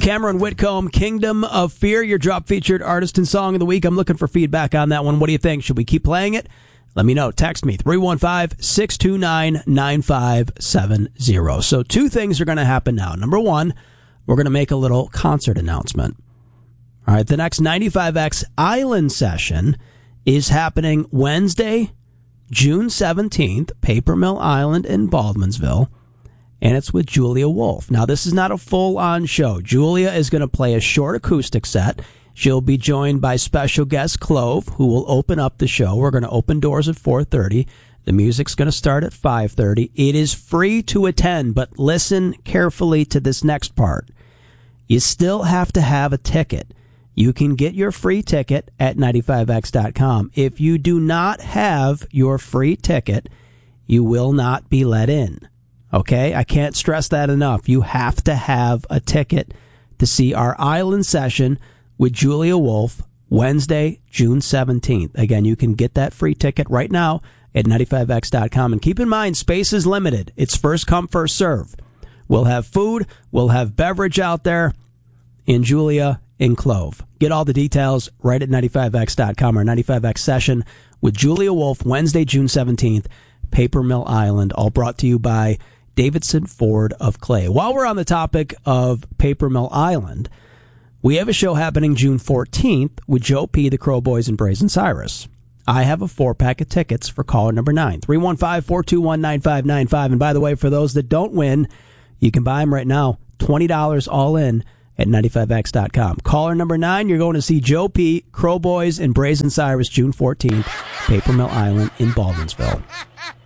Cameron Whitcomb, Kingdom of Fear, your drop featured artist and song of the week. I'm looking for feedback on that one. What do you think? Should we keep playing it? Let me know. Text me, 315-629-9570. So two things are going to happen now. Number one, we're going to make a little concert announcement. All right, the next 95X Island session is happening Wednesday, June 17th, Paper Mill Island in Baldwinsville, and it's with Julia Wolf. Now, this is not a full-on show. Julia is going to play a short acoustic set. She'll be joined by special guest Clove, who will open up the show. We're going to open doors at 4:30. The music's going to start at 5:30. It is free to attend, but listen carefully to this next part. You still have to have a ticket. You can get your free ticket at 95x.com. If you do not have your free ticket, you will not be let in. Okay? I can't stress that enough. You have to have a ticket to see our island session with Julia Wolf, Wednesday, June 17th. Again, you can get that free ticket right now at 95x.com. And keep in mind, space is limited. It's first come, first serve. We'll have food. We'll have beverage out there in Julia in Clove. Get all the details right at 95x.com. Our 95x session with Julia Wolf, Wednesday, June 17th, Paper Mill Island, all brought to you by Davidson Ford of Clay. While we're on the topic of Paper Mill Island, we have a show happening June 14th with Joe P., the Crow Boys, and Brazen Cyrus. I have a 4-pack of tickets for caller number 9, 315-421-9595. And by the way, for those that don't win, you can buy them right now, $20 all in at 95x.com. Caller number 9, you're going to see Joe P., Crow Boys, and Brazen Cyrus June 14th, Paper Mill Island in Baldwinsville.